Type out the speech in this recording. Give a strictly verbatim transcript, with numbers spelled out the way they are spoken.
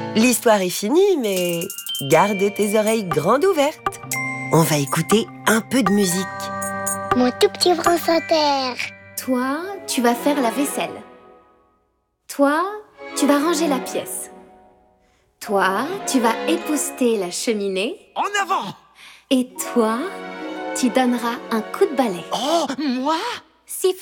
L'histoire est finie, mais garde tes oreilles grandes ouvertes. On va écouter un peu de musique. Mon tout petit France Inter. Toi, tu vas faire la vaisselle. Toi, tu vas ranger la pièce. Toi, tu vas épousseter la cheminée. En avant! Et toi, tu donneras un coup de balai. Oh, moi? Si